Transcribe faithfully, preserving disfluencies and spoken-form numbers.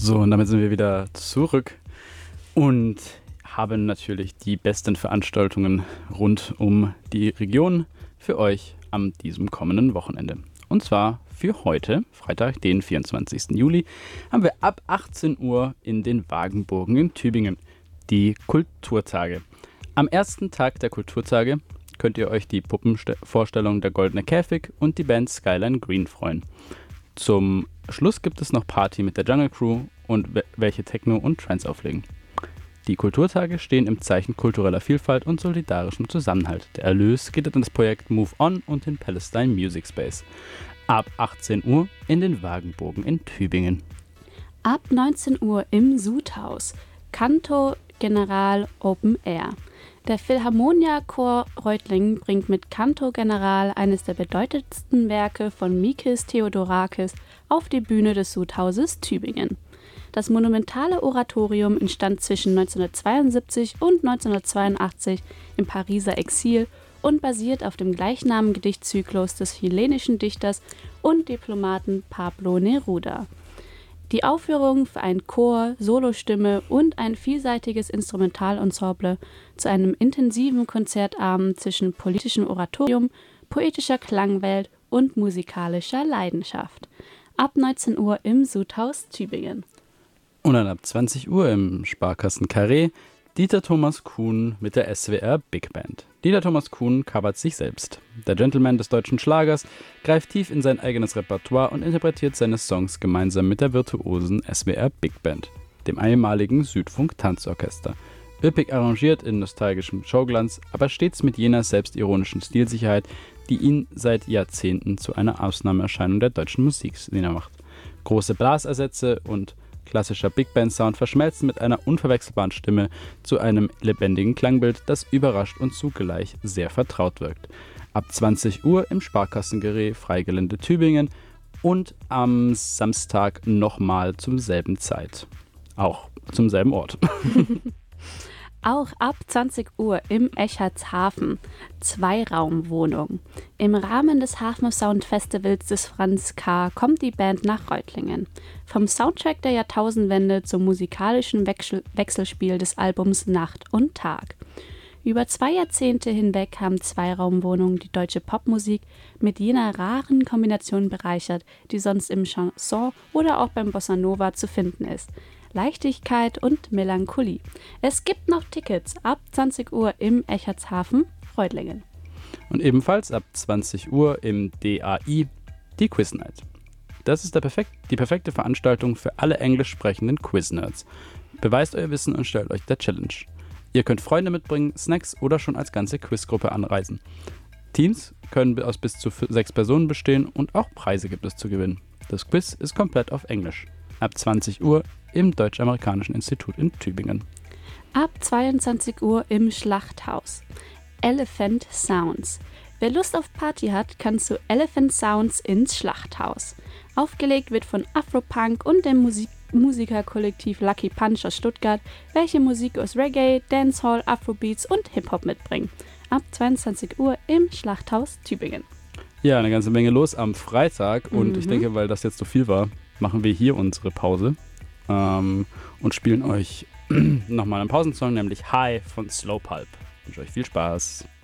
So, und damit sind wir wieder zurück und haben natürlich die besten Veranstaltungen rund um die Region für euch an diesem kommenden Wochenende. Und zwar für heute, Freitag, den vierundzwanzigsten Juli, haben wir ab achtzehn Uhr in den Wagenburgen in Tübingen die Kulturtage. Am ersten Tag der Kulturtage könnt ihr euch die Puppenvorstellung Der Goldene Käfig und die Band Skyline Green freuen. Zum Schluss gibt es noch Party mit der Jungle Crew und welche Techno und Trance auflegen. Die Kulturtage stehen im Zeichen kultureller Vielfalt und solidarischem Zusammenhalt. Der Erlös geht an das Projekt Move On und den Palestine Music Space. Ab achtzehn Uhr in den Wagenburgen in Tübingen. Ab neunzehn Uhr im Sudhaus. Canto General Open Air. Der Philharmonia-Chor Reutlingen bringt mit Canto General eines der bedeutendsten Werke von Mikis Theodorakis auf die Bühne des Sudhauses Tübingen. Das monumentale Oratorium entstand zwischen neunzehnhundertzweiundsiebzig und neunzehnhundertzweiundachtzig im Pariser Exil und basiert auf dem gleichnamigen Gedichtzyklus des chilenischen Dichters und Diplomaten Pablo Neruda. Die Aufführung für einen Chor, Solostimme und ein vielseitiges Instrumentalensemble zu einem intensiven Konzertabend zwischen politischem Oratorium, poetischer Klangwelt und musikalischer Leidenschaft. Ab neunzehn Uhr im Sudhaus Tübingen. Und dann ab zwanzig Uhr im Sparkassen Carré Dieter Thomas Kuhn mit der S W R Big Band. Dieter Thomas Kuhn covert sich selbst. Der Gentleman des deutschen Schlagers greift tief in sein eigenes Repertoire und interpretiert seine Songs gemeinsam mit der virtuosen S W R Big Band, dem ehemaligen Südfunk Tanzorchester. Üppig arrangiert in nostalgischem Showglanz, aber stets mit jener selbstironischen Stilsicherheit, die ihn seit Jahrzehnten zu einer Ausnahmeerscheinung der deutschen Musikszene macht. Große Blasersätze und klassischer Big Band Sound verschmelzen mit einer unverwechselbaren Stimme zu einem lebendigen Klangbild, das überrascht und zugleich sehr vertraut wirkt. Ab zwanzig Uhr im Sparkassengaré Freigelände Tübingen und am Samstag nochmal zum selben Zeit. Auch zum selben Ort. Auch ab zwanzig Uhr im Echertshafen. Zweiraumwohnung. Im Rahmen des Hafen Sound Festivals des Franz K. kommt die Band nach Reutlingen. Vom Soundtrack der Jahrtausendwende zum musikalischen Wechsel- Wechselspiel des Albums Nacht und Tag. Über zwei Jahrzehnte hinweg haben Zweiraumwohnungen die deutsche Popmusik mit jener raren Kombination bereichert, die sonst im Chanson oder auch beim Bossa Nova zu finden ist. Leichtigkeit und Melancholie. Es gibt noch Tickets ab zwanzig Uhr im Echertshafen, Reutlingen. Und ebenfalls ab zwanzig Uhr im D A I die Quiz Night. Das ist der perfekt, die perfekte Veranstaltung für alle englisch sprechenden Quiz-Nerds. Beweist euer Wissen und stellt euch der Challenge. Ihr könnt Freunde mitbringen, Snacks oder schon als ganze Quizgruppe anreisen. Teams können aus bis zu sechs Personen bestehen und auch Preise gibt es zu gewinnen. Das Quiz ist komplett auf Englisch. Ab zwanzig Uhr im Deutsch-Amerikanischen Institut in Tübingen. Ab zweiundzwanzig Uhr im Schlachthaus. Elephant Sounds. Wer Lust auf Party hat, kann zu Elephant Sounds ins Schlachthaus. Aufgelegt wird von Afropunk und dem Musik- Musikerkollektiv Lucky Punch aus Stuttgart, welche Musik aus Reggae, Dancehall, Afrobeats und Hip-Hop mitbringen. Ab zweiundzwanzig Uhr im Schlachthaus Tübingen. Ja, eine ganze Menge los am Freitag und Mhm. ich denke, weil das jetzt so viel war, machen wir hier unsere Pause ähm, und spielen euch nochmal einen Pausensong, nämlich High von Slow Pulp. Ich wünsche euch viel Spaß.